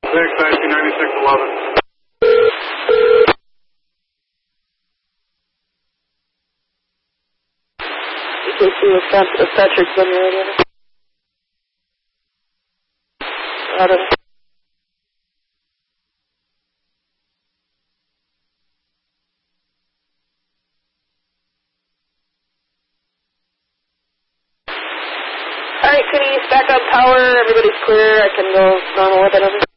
XIC 9611. EKC was Patrick Simulator. Adam. Alright, City, back up power, everybody's clear, I can go normal with it.